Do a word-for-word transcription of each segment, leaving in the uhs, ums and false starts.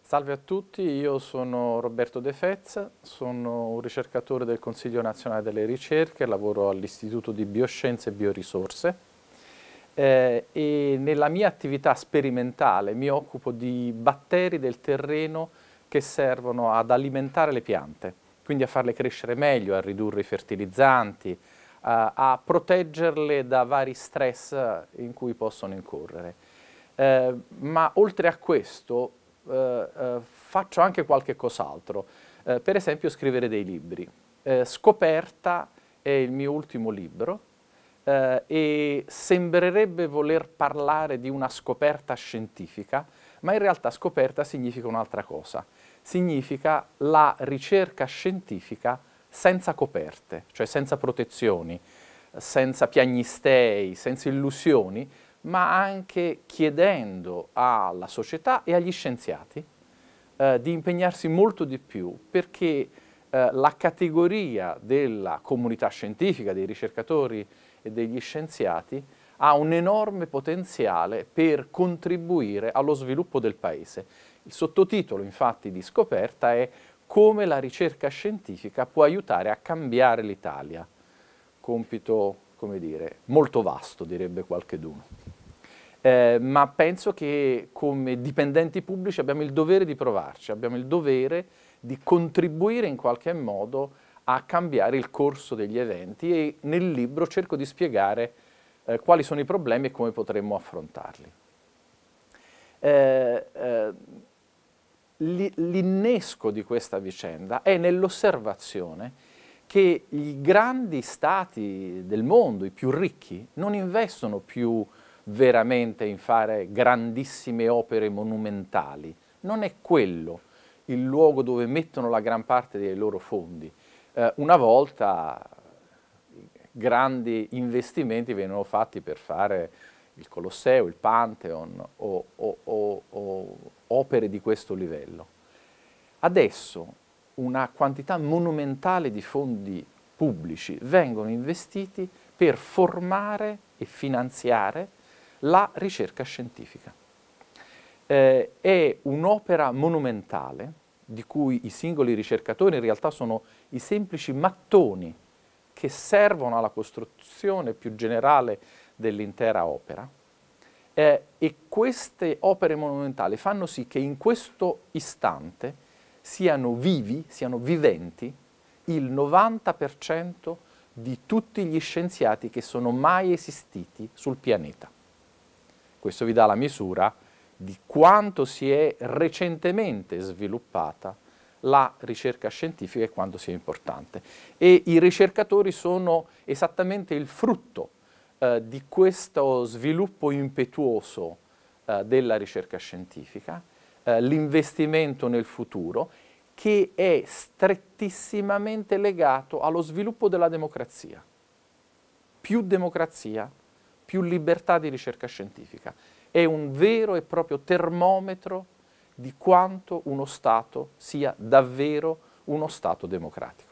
Salve a tutti, io sono Roberto De Fez, sono un ricercatore del Consiglio Nazionale delle Ricerche, lavoro all'Istituto di Bioscienze e Biorisorse eh, e nella mia attività sperimentale mi occupo di batteri del terreno che servono ad alimentare le piante, quindi a farle crescere meglio, a ridurre i fertilizzanti, a, a proteggerle da vari stress in cui possono incorrere. Eh, ma oltre a questo eh, eh, faccio anche qualche cos'altro, eh, per esempio scrivere dei libri. Eh, Scoperta è il mio ultimo libro eh, e sembrerebbe voler parlare di una scoperta scientifica, ma in realtà scoperta significa un'altra cosa. Significa la ricerca scientifica senza coperte, cioè senza protezioni, senza piagnistei, senza illusioni, ma anche chiedendo alla società e agli scienziati eh, di impegnarsi molto di più perché eh, la categoria della comunità scientifica, dei ricercatori e degli scienziati ha un enorme potenziale per contribuire allo sviluppo del Paese. Il sottotitolo infatti di Scoperta è Come la ricerca scientifica può aiutare a cambiare l'Italia. Compito, come dire, molto vasto, direbbe qualcheduno. Eh, ma penso che come dipendenti pubblici abbiamo il dovere di provarci, abbiamo il dovere di contribuire in qualche modo a cambiare il corso degli eventi e nel libro cerco di spiegare eh, quali sono i problemi e come potremmo affrontarli. Eh, eh, L'innesco di questa vicenda è nell'osservazione che i grandi stati del mondo, i più ricchi, non investono più veramente in fare grandissime opere monumentali. Non è quello il luogo dove mettono la gran parte dei loro fondi. Eh, una volta grandi investimenti venivano fatti per fare il Colosseo, il Pantheon o, o, o, o opere di questo livello. Adesso una quantità monumentale di fondi pubblici vengono investiti per formare e finanziare la ricerca scientifica. Eh, è un'opera monumentale di cui i singoli ricercatori in realtà sono i semplici mattoni che servono alla costruzione più generale dell'intera opera eh, e queste opere monumentali fanno sì che in questo istante siano vivi, siano viventi il novanta per cento di tutti gli scienziati che sono mai esistiti sul pianeta. Questo vi dà la misura di quanto si è recentemente sviluppata la ricerca scientifica e quanto sia importante. E i ricercatori sono esattamente il frutto eh, di questo sviluppo impetuoso eh, della ricerca scientifica, eh, l'investimento nel futuro, che è strettissimamente legato allo sviluppo della democrazia. Più democrazia, più libertà di ricerca scientifica. È un vero e proprio termometro di quanto uno Stato sia davvero uno Stato democratico.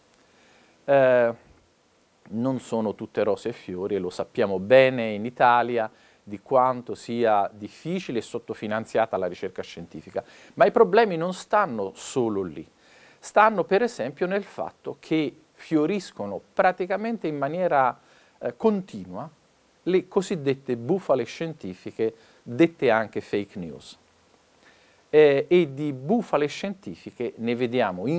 Eh, non sono tutte rose e fiori e lo sappiamo bene in Italia di quanto sia difficile e sottofinanziata la ricerca scientifica, ma i problemi non stanno solo lì, stanno per esempio nel fatto che fioriscono praticamente in maniera eh, continua le cosiddette bufale scientifiche, dette anche fake news. Eh, e di bufale scientifiche ne vediamo in